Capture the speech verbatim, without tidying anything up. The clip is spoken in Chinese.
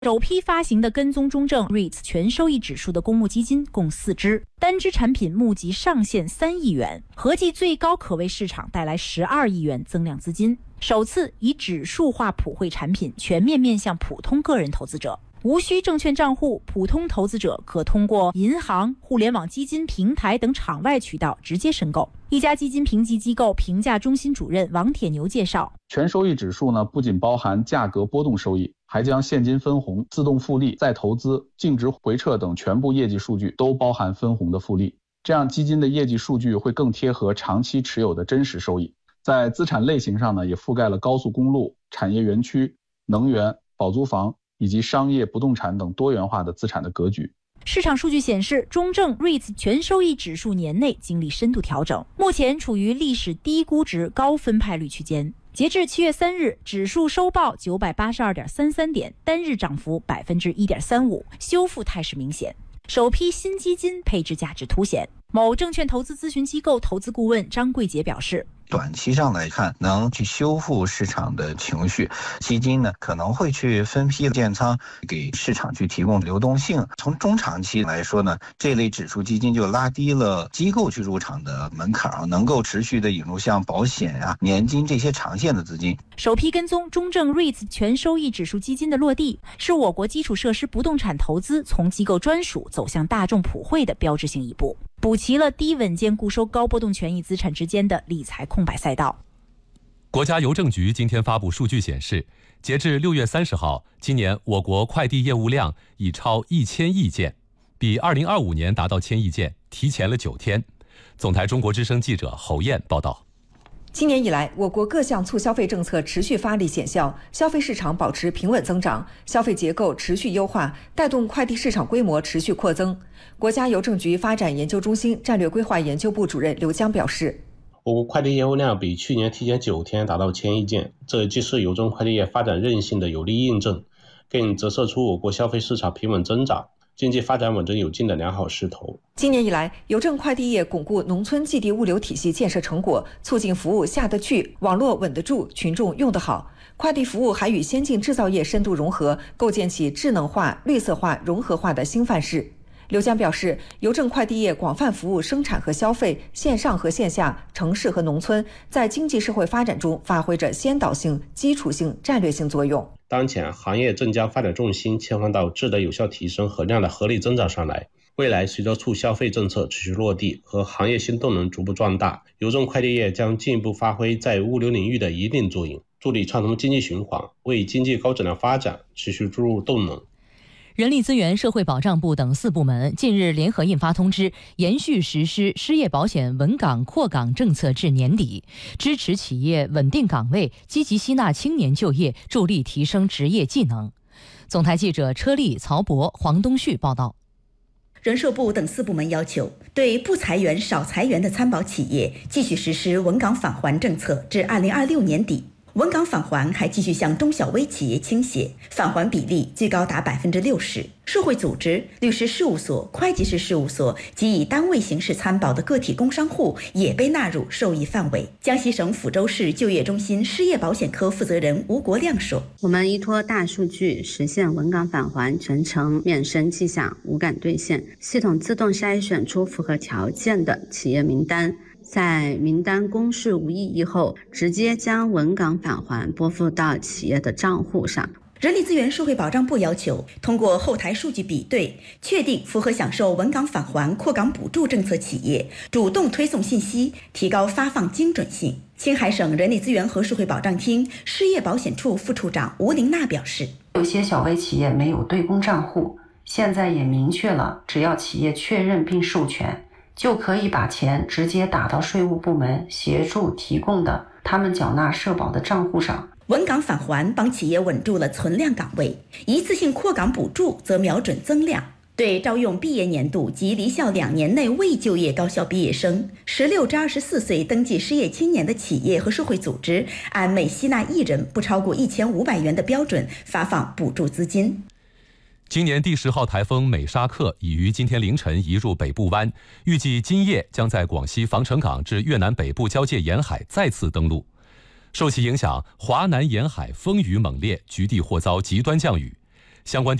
首批发行的跟踪中证 R E I T S 全收益指数的公募基金共四支，单支产品募集上限三亿元，合计最高可为市场带来十二亿元增量资金。首次以指数化普惠产品全面面向普通个人投资者，无需证券账户，普通投资者可通过银行、互联网基金平台等场外渠道直接申购。一家基金评级机构评价中心主任王铁牛介绍， 全收益指数呢，不仅包含价格波动收益，还将现金分红、自动复利、再投资、净值回撤等全部业绩数据都包含分红的复利，这样基金的业绩数据会更贴合长期持有的真实收益。在资产类型上呢，也覆盖了高速公路、产业园区、能源、保租房以及商业不动产等多元化的资产的格局。 市场数据显示，中证 R E I T S 全收益指数年内经历深度调整，目前处于历史低估值高分派率区间。截至七月三日，指数收报九百八十二点三三点，单日涨幅百分之一点三五，修复态势明显。首批新基金配置价值凸显。某证券投资咨询机构投资顾问张桂杰表示， 短期上来看，能去修复市场的情绪，基金呢可能会去分批建仓，给市场去提供流动性。从中长期来说呢，这类指数基金就拉低了机构去入场的门槛，能够持续的引入像保险啊、年金这些长线的资金。 首批跟踪中证 R E I T S 全收益指数基金的落地，是我国基础设施不动产投资从机构专属走向大众普惠的标志性一步，补齐了低稳健固收高波动权益资产之间的理财空白赛道。 国家邮政局今天发布数据显示，截至六月三十号，今年我国快递业务量已超一千亿件，比二零二五年达到千亿件提前了九天。总台中国之声记者侯燕报道。 今年以来，我国各项促消费政策持续发力显效，消费市场保持平稳增长，消费结构持续优化，带动快递市场规模持续扩增。国家邮政局发展研究中心战略规划研究部主任刘江表示， 我国快递业务量比去年提前九天达到千亿件，这既是邮政快递业发展韧性的有力印证，更折射出我国消费市场平稳增长、经济发展稳中有进的良好势头。 今年以来，邮政快递业巩固农村寄递物流体系建设成果，促进服务下得去、网络稳得住、群众用得好。快递服务还与先进制造业深度融合，构建起智能化、绿色化、融合化的新范式。刘江表示，邮政快递业广泛服务生产和消费、线上和线下、城市和农村，在经济社会发展中发挥着先导性、基础性、战略性作用。 当前行业正将发展重心切换到质的有效提升和量的合理增长上来。未来随着促消费政策持续落地和行业新动能逐步壮大，邮政快递业将进一步发挥在物流领域的一定作用，助力畅通经济循环，为经济高质量发展持续注入动能。 人力资源社会保障部等四部门近日联合印发通知，延续实施失业保险稳岗扩岗政策至年底，支持企业稳定岗位，积极吸纳青年就业，助力提升职业技能。总台记者车丽、曹博、黄东旭报道。 人社部等四部门要求，对不裁员、少裁员的参保企业继续实施稳岗返还政策至二零二六年底。稳岗返还还继续向中小微企业倾斜，返还比例最高达百分之六十。社会组织、律师事务所、会计师事务所及以单位形式参保的个体工商户也被纳入受益范围。江西省抚州市就业中心失业保险科负责人吴国亮说：“ 我们依托大数据实现稳岗返还全程免申迹象、无感兑现，系统自动筛选出符合条件的企业名单。”在名单公示无异议后，直接将稳岗返还拨付到企业的账户上。 人力资源社会保障部要求，通过后台数据比对，确定符合享受稳岗返还扩岗补助政策企业，主动推送信息，提高发放精准性。青海省人力资源和社会保障厅失业保险处副处长吴玲娜表示， 有些小微企业没有对公账户，现在也明确了，只要企业确认并授权，就可以把钱直接打到税务部门协助提供的他们缴纳社保的账户上。 稳岗返还帮企业稳住了存量岗位，一次性扩岗补助则瞄准增量。对招用毕业年度及离校两年内未就业高校毕业生、十六至二十四岁登记失业青年的企业和社会组织，按每吸纳一人不超过一千五百元的标准发放补助资金。 今年第十号台风美沙克已于今天凌晨移入北部湾，预计今夜将在广西防城港至越南北部交界沿海再次登陆。受其影响，华南沿海风雨猛烈，局地或遭极端降雨。 相关